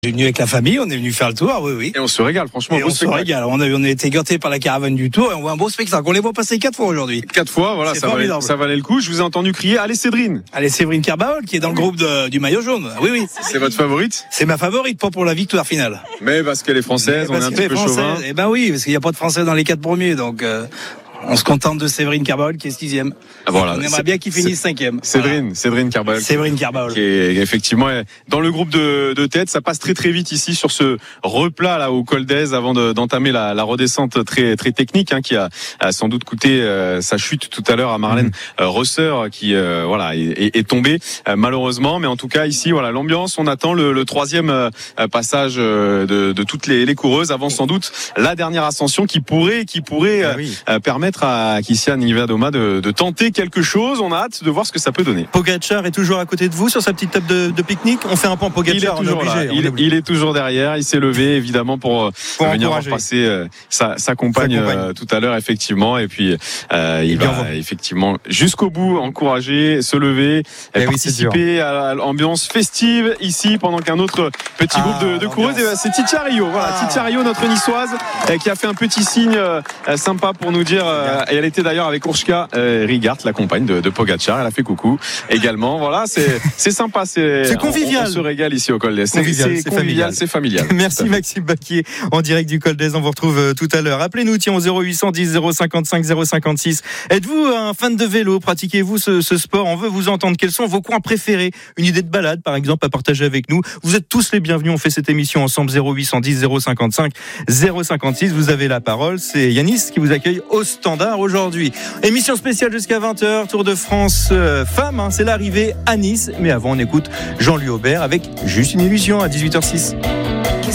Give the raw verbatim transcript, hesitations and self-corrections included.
On est venu avec la famille, on est venu faire le tour, oui, oui. Et on se régale, franchement. Et on se régale. On a, on a été gâtés par la caravane du Tour et on voit un beau spectacle. On les voit passer quatre fois aujourd'hui. Quatre fois, voilà, ça valait, ça valait le coup. Je vous ai entendu crier, allez Séverine. Allez Séverine Carbaol, qui est dans le groupe de, du maillot jaune. Oui, oui. C'est votre favorite? C'est ma favorite, pas pour la victoire finale. Mais parce qu'elle est française, on est un petit peu chauvin. Eh ben oui, parce qu'il n'y a pas de Français dans les quatre premiers, donc, euh, on se contente de Séverine Carbaol qui est sixième. Ah, voilà. On aimerait bien qu'il finisse cinquième. Séverine, voilà. Séverine Carbaol. Séverine Carbaol. Qui est effectivement dans le groupe de, de tête. Ça passe très très vite ici sur ce replat là au col d'Aise avant de, d'entamer la, la redescente très très technique hein, qui a, a sans doute coûté euh, sa chute tout à l'heure à Marlène mmh. euh, Rosser qui euh, voilà est, est, est tombée euh, malheureusement. Mais en tout cas ici voilà l'ambiance. On attend le, le troisième euh, passage euh, de, de toutes les, les coureuses avant sans doute la dernière ascension qui pourrait qui pourrait euh, ah oui. euh, permettre à Kissia Niewiadoma de, de tenter quelque chose. On a hâte de voir ce que ça peut donner. Pogacar est toujours à côté de vous sur sa petite table de, de pique-nique. On fait un point Pogacar. Il est toujours on est obligé, là. Il, on est il est toujours derrière. Il s'est levé évidemment pour, pour venir repasser euh, sa, sa compagne, sa compagne. Euh, tout à l'heure effectivement. Et puis euh, il va va effectivement jusqu'au bout encourager, se lever, et participer oui, à l'ambiance festive ici pendant qu'un autre petit ah, groupe de, de coureuses. Et c'est Titia Rio. Voilà, ah. Titia Rio, notre niçoise, euh, qui a fait un petit signe euh, sympa pour nous dire. Euh, et elle était d'ailleurs avec Urška euh, Rigart, la compagne de, de Pogacar. Elle a fait coucou également. Voilà, c'est c'est sympa, c'est, c'est convivial. On, on se régale ici au Col d'Aise. C'est, convivial, c'est, c'est convivial, c'est familial. Merci Maxime Baquier en direct du Col d'Aise. On vous retrouve tout à l'heure. Appelez-nous tiens au zéro huit cent dix zéro cinquante-cinq zéro cinquante-six. Êtes-vous un fan de vélo? Pratiquez-vous ce, ce sport? On veut vous entendre. Quels sont vos coins préférés? Une idée de balade par exemple à partager avec nous. Vous êtes tous les bienvenus. On fait cette émission ensemble. Zéro huit cent dix zéro cinquante-cinq zéro cinquante-six. Vous avez la parole. C'est Yanis qui vous accueille au standard aujourd'hui. Émission spéciale jusqu'à vingt heures, Tour de France euh, femmes, hein, c'est l'arrivée à Nice. Mais avant, on écoute Jean-Louis Aubert avec Juste une illusion à dix-huit heures six.